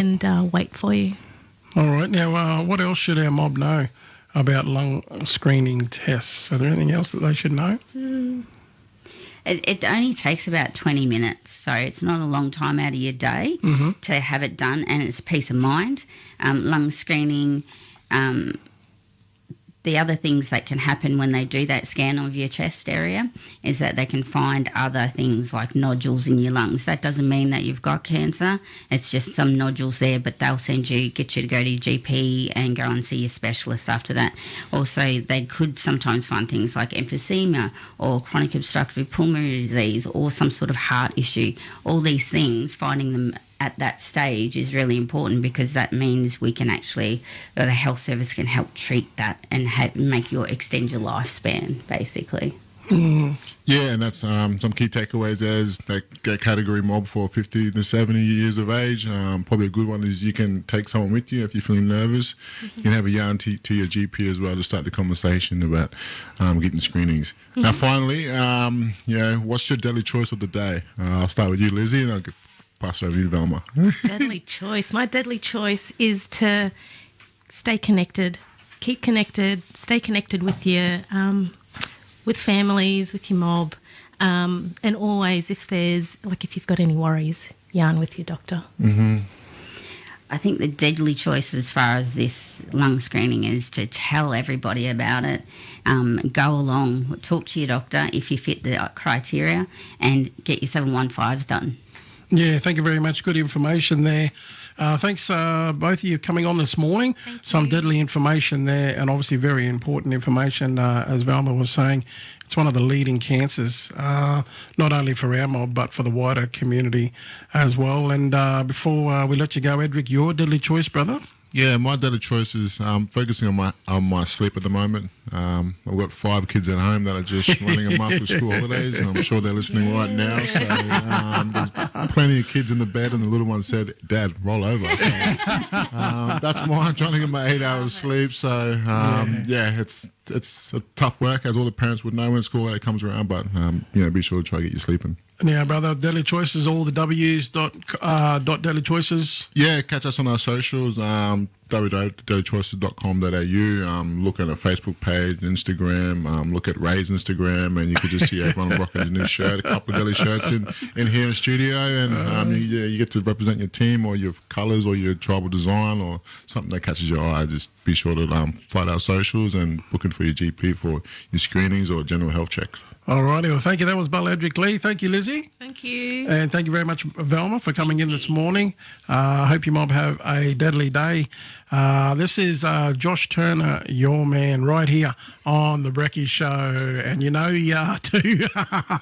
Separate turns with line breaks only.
and wait for you.
All right. Now, what else should our mob know about lung screening tests? Are there anything else that they should know?
It only takes about 20 minutes, so it's not a long time out of your day to have it done, and it's peace of mind. Lung screening, the other things that can happen when they do that scan of your chest area is that they can find other things like nodules in your lungs. That doesn't mean that you've got cancer. It's just some nodules there, but they'll get you to go to your GP and go and see your specialist after that. Also, they could sometimes find things like emphysema or chronic obstructive pulmonary disease or some sort of heart issue. All these things, finding them at that stage is really important, because that means we can actually, or the health service can help treat that and make extend your lifespan, basically.
Yeah, and that's some key takeaways as that category mob for 50 to 70 years of age. Probably a good one is you can take someone with you if you're feeling nervous. You can have a yarn to your GP as well to start the conversation about getting screenings. Now, finally, what's your deadly choice of the day? I'll start with you, Lizzie, and I'll pass it over to you, Velma.
Deadly choice. My deadly choice is to stay connected, keep connected, stay connected with your with families, with your mob, and always, if you've got any worries, yarn with your doctor.
I think the deadly choice as far as this lung screening is to tell everybody about it. Go along, talk to your doctor if you fit the criteria, and get your 715s done.
Yeah, thank you very much. Good information there. Thanks, both of you, coming on this morning. Some deadly information there, and obviously very important information, as Velma was saying. It's one of the leading cancers, not only for our mob, but for the wider community as well. And before we let you go, Edric, your deadly choice, brother?
Yeah, my deadly choice is focusing on my sleep at the moment. I've got 5 kids at home that are just running them after school holidays, and I'm sure they're listening right now. So there's plenty of kids in the bed, and the little one said, "Dad, roll over." So, that's mine, trying to get my 8 hours sleep. So it's a tough work, as all the parents would know when school holiday comes around. But be sure to try to get you sleeping.
Yeah, brother, Deadly Choices, all the W's Deadly Choices.
Yeah, catch us on our socials, www.dailychoices.com.au. Look at our Facebook page, Instagram, look at Ray's Instagram, and you can just see everyone rocking his new shirt, a couple of Daily shirts in here in studio, and you get to represent your team or your colours or your tribal design or something that catches your eye. Just be sure to flood our socials and book in for your GP for your screenings or general health checks.
All righty, well, thank you. That was Bella Edric Lee. Thank you, Lizzie.
Thank you.
And thank you very much, Velma, for coming in this morning. I hope you mob have a deadly day. This is Josh Turner, your man, right here on The Brekkie Show. And you know you are too.